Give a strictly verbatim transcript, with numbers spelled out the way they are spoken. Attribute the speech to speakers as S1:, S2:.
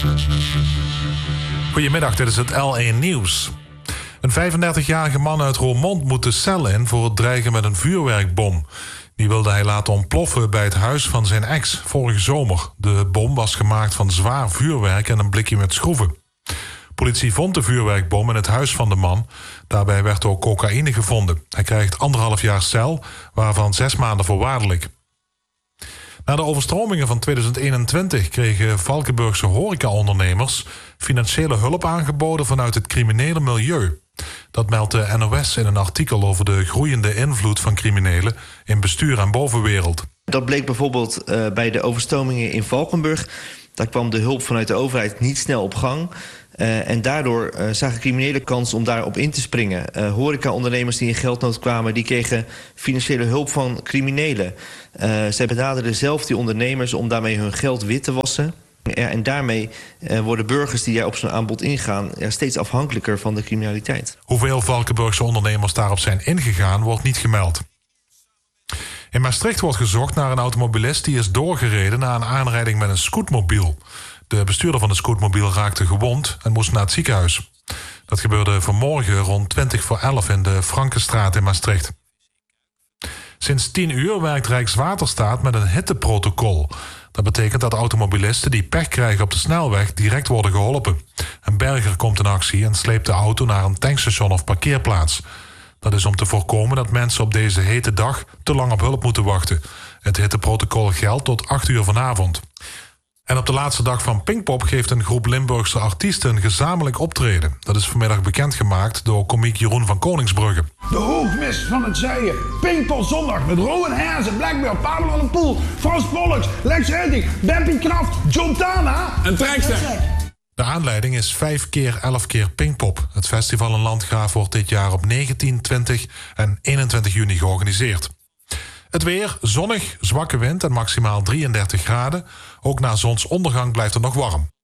S1: Goedemiddag, dit is het L één Nieuws. Een vijfendertigjarige man uit Roermond moet de cel in voor het dreigen met een vuurwerkbom. Die wilde hij laten ontploffen bij het huis van zijn ex vorige zomer. De bom was gemaakt van zwaar vuurwerk en een blikje met schroeven. Politie vond de vuurwerkbom in het huis van de man. Daarbij werd ook cocaïne gevonden. Hij krijgt anderhalf jaar cel, waarvan zes maanden voorwaardelijk. Na de overstromingen van tweeduizend eenentwintig kregen Valkenburgse horecaondernemers financiële hulp aangeboden vanuit het criminele milieu. Dat meldt de N O S in een artikel over de groeiende invloed van criminelen in bestuur en bovenwereld.
S2: Dat bleek bijvoorbeeld uh, bij de overstromingen in Valkenburg. Daar kwam de hulp vanuit de overheid niet snel op gang. Uh, en daardoor uh, zagen criminelen kans om daarop in te springen. Uh, horecaondernemers die in geldnood kwamen, die kregen financiële hulp van criminelen. Uh, zij benaderden zelf die ondernemers om daarmee hun geld wit te wassen. Ja, en daarmee uh, worden burgers die daar op zo'n aanbod ingaan ja, steeds afhankelijker van de criminaliteit.
S1: Hoeveel Valkenburgse ondernemers daarop zijn ingegaan, wordt niet gemeld. In Maastricht wordt gezocht naar een automobilist die is doorgereden na een aanrijding met een scootmobiel. De bestuurder van de scootmobiel raakte gewond en moest naar het ziekenhuis. Dat gebeurde vanmorgen rond twintig voor elf in de Frankenstraat in Maastricht. Sinds tien uur werkt Rijkswaterstaat met een hitteprotocol. Dat betekent dat automobilisten die pech krijgen op de snelweg direct worden geholpen. Een berger komt in actie en sleept de auto naar een tankstation of parkeerplaats. Dat is om te voorkomen dat mensen op deze hete dag te lang op hulp moeten wachten. Het hitteprotocol geldt tot acht uur vanavond. En op de laatste dag van Pinkpop geeft een groep Limburgse artiesten een gezamenlijk optreden. Dat is vanmiddag bekendgemaakt door komiek Jeroen van Koningsbrugge.
S3: De hoogmis van het Zijen. Pinkpop zondag met Rowan Herzen, Blackbeard, Pablo van der Poel, Frans Pollux, Lex Uiting, Bempie Kraft, John Tana en Trekster.
S1: De aanleiding is vijf keer elf keer Pinkpop. Het festival in Landgraaf wordt dit jaar op negentien, twintig en eenentwintig juni georganiseerd. Het weer, zonnig, zwakke wind en maximaal drieëndertig graden. Ook na zonsondergang blijft het nog warm.